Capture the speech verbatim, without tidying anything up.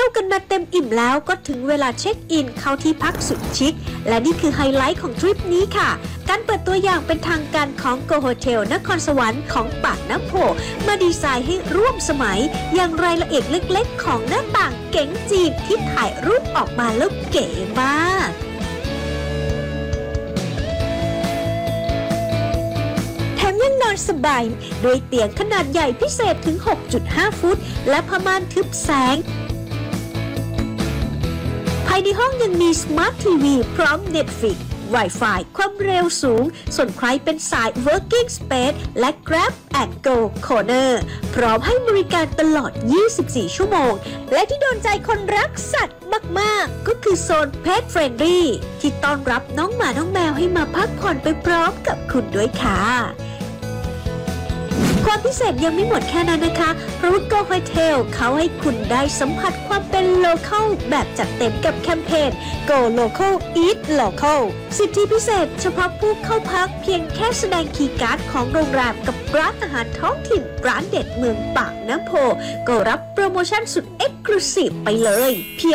ยวกันมาเต็มอิ่มแล้วก็ถึงเวลาเช็คอินเข้าที่พักสุดชิคและนี่คือไฮไลท์ของทริปนี้ค่ะการเปิดตัวอย่างเป็นทางการของ Go Hotel นครสวรรค์ของปากน้ำโพมาดีไซน์ให้ร่วมสมัยอย่างรายละเอียดเล็กๆของหน้าต่างเก๋งจีนที่ถ่ายรูปออกมาแล้วเก๋มากแถมยังนอนสบายด้วยเตียงขนาดใหญ่พิเศษถึง หกจุดห้า ฟุตและผ้าม่านทึบแสงภายในห้องยังมี Smart ที วี พร้อม Netflix Wi-Fi ความเร็วสูงส่วนใครเป็นสาย Working Space และ Grab and Go Corner พร้อมให้บริการตลอด ยี่สิบสี่ ชั่วโมงและที่โดนใจคนรักสัตว์มากๆก็คือโซน Pet Friendly ที่ต้อนรับน้องหมาน้องแมวให้มาพักผ่อนไปพร้อมกับคุณด้วยค่ะความพิเศษยังไม่หมดแค่นั้นนะคะเพราะว่า Go Hotel เขาให้คุณได้สัมผัสความเป็น local แบบจัดเต็มกับแคมเปญ Go Local Eat Local สิทธิพิเศษเฉพาะผู้เข้าพักเพียงแค่แสดงคีย์การ์ดของโรงแรมกับร้านอาหารท้องถิ่นร้านเด็ดเมืองปากน้ำโพก็รับโปรโมชั่นสุด Exclusive ไปเลย